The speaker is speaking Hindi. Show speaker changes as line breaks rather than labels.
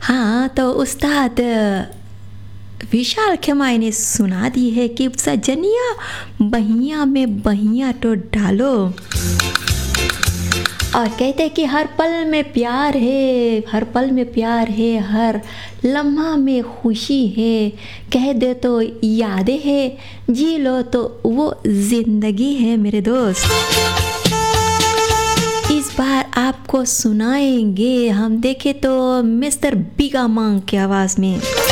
हाँ, तो उस्ताद विशाल खेमाई ने सुना दी है कि सजनिया बहिया में बहिया तो डालो, और कहते हैं कि हर पल में प्यार है, हर पल में प्यार है, हर लम्हा में खुशी है, कह दे तो यादें है, जी लो तो वो जिंदगी है मेरे दोस्त। इस बार आपको सुनाएंगे हम, देखे तो मिस्टर बिगा मांग की आवाज़ में।